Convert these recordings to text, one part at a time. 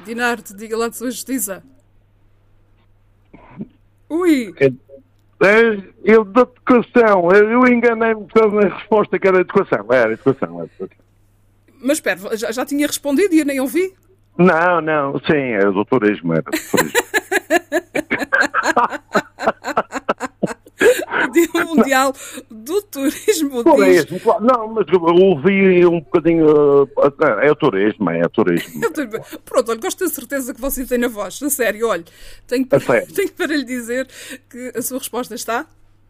Dinarte, diga lá de sua justiça. Ui! Eu da educação, eu enganei-me na resposta que era educação. Era educação. Mas espera, já tinha respondido e eu nem ouvi? Não, sim, era do turismo, era do turismo. Dia Mundial do Turismo. Turismo, claro. Não, mas eu ouvi um bocadinho. É o turismo. Pronto, olha, gosto da certeza que você tem na voz. A sério, olha, tenho para lhe dizer que a sua resposta está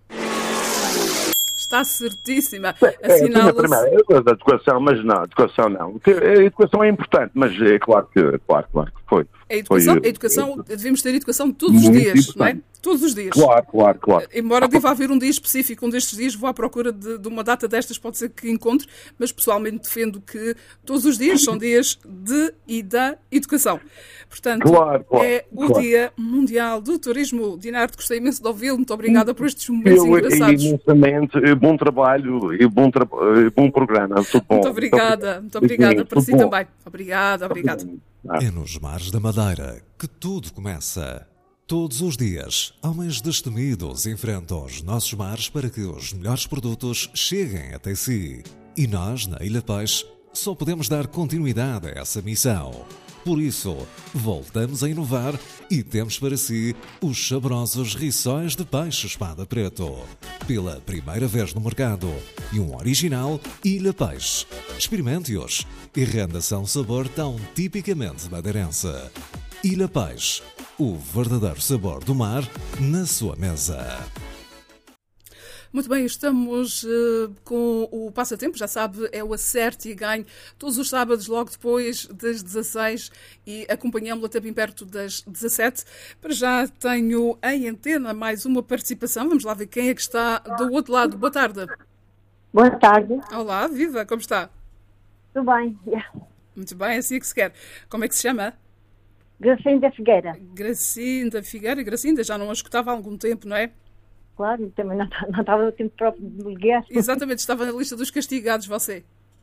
certíssima. Assinala-se. Eu da educação, mas não, educação não. A educação é importante, mas é claro que foi. A educação, devemos ter educação todos os dias, não é? Todos os dias. Claro. Embora deva haver um dia específico, um destes dias vou à procura de uma data destas, pode ser que encontre, mas pessoalmente defendo que todos os dias são dias de e da educação. Portanto, é o Dia Mundial do Turismo. Dinarte, gostei imenso de ouvi-lo. Muito obrigada por estes momentos engraçados. Imensamente, bom trabalho e bom programa. Tudo bom. Muito obrigada para si também. Obrigada. É nos mares da Madeira que tudo começa. Todos os dias, homens destemidos enfrentam os nossos mares para que os melhores produtos cheguem até si. E nós, na Ilha Peixe, só podemos dar continuidade a essa missão. Por isso, voltamos a inovar e temos para si os saborosos rissóis de peixe espada preto. Pela primeira vez no mercado. E um original Ilha Peixe. Experimente-os e renda-se a um sabor tão tipicamente madeirense. Ilha Peixe. O verdadeiro sabor do mar na sua mesa. Muito bem, estamos com o passatempo, já sabe, é o Acerte e Ganhe, todos os sábados, logo depois das 16 e acompanhamos-lo até bem perto das 17. Para já tenho em antena mais uma participação, vamos lá ver quem é que está do outro lado. Boa tarde. Boa tarde. Olá, viva, como está? Tudo bem. Muito bem, assim é que se quer. Como é que se chama? Gracinda Figueira. Gracinda Figueira. Gracinda, já não a escutava há algum tempo, não é? Claro, também não estava no tempo próprio de ligar. Exatamente, estava na lista dos castigados, você.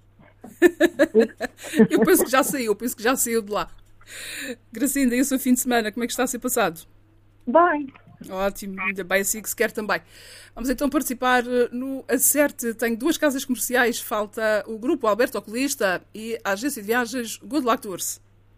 Eu penso que já saiu de lá. Gracinda, e o seu fim de semana, como é que está a ser passado? Bem. Ótimo, ainda bem assim que se quer também. Vamos então participar no Acerte. Tenho duas casas comerciais, falta o grupo Alberto Oculista e a agência de viagens Good Luck Tours.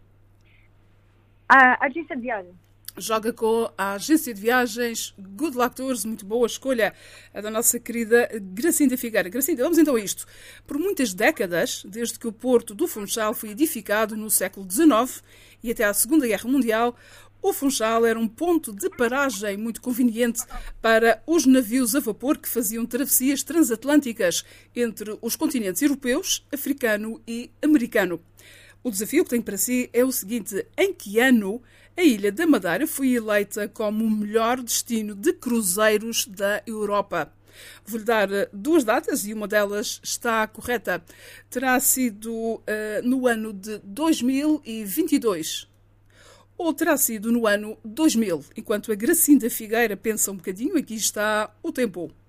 A agência de viagens. Joga com a agência de viagens Good Luck Tours, muito boa escolha, a da nossa querida Gracinda Figueira. Gracinda, vamos então a isto. Por muitas décadas, desde que o Porto do Funchal foi edificado no século XIX e até à Segunda Guerra Mundial, o Funchal era um ponto de paragem muito conveniente para os navios a vapor que faziam travessias transatlânticas entre os continentes europeus, africano e americano. O desafio que tenho para si é o seguinte: em que ano a Ilha da Madeira foi eleita como o melhor destino de cruzeiros da Europa? Vou-lhe dar duas datas e uma delas está correta. Terá sido no ano de 2022 ou terá sido no ano 2000? Enquanto a Gracinda Figueira pensa um bocadinho, aqui está o tempo.